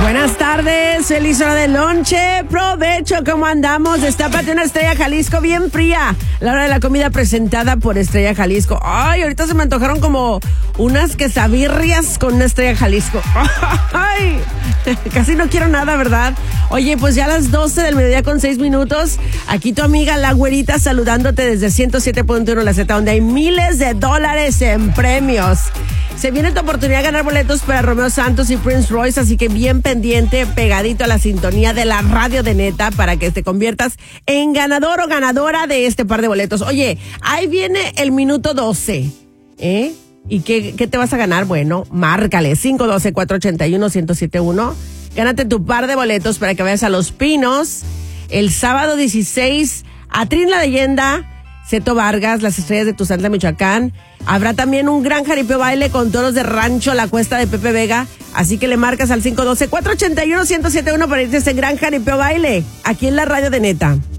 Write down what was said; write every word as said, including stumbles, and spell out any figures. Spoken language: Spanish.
Buenas tardes, feliz hora de lonche, provecho, ¿cómo andamos? Destápate una Estrella Jalisco bien fría. La hora de la comida presentada por Estrella Jalisco. Ay, ahorita se me antojaron como unas quesabirrias con una Estrella Jalisco. Ay, casi no quiero nada, ¿verdad? Oye, pues ya a las doce del mediodía con seis minutos, aquí tu amiga La Güerita saludándote desde ciento siete punto uno La Z, donde hay miles de dólares en premios. Se viene tu oportunidad de ganar boletos para Romeo Santos y Prince Royce, así que bien pendiente, pegadito a la sintonía de la radio de Neta para que te conviertas en ganador o ganadora de este par de boletos. Oye, ahí viene el minuto doce, ¿eh? ¿Y qué, qué te vas a ganar? Bueno, márcale, cinco uno dos, cuatro ocho uno, uno cero siete uno. Gánate tu par de boletos para que vayas a Los Pinos el sábado dieciséis, a Trin La Leyenda, Ceto Vargas, Las Estrellas de Tuzantla, Michoacán. Habrá también un gran jaripeo baile con toros de rancho, La Cuesta de Pepe Vega. Así que le marcas al cinco uno dos, cuatro ocho uno, uno cero siete uno para irte a ese gran jaripeo baile aquí en la radio de Neta.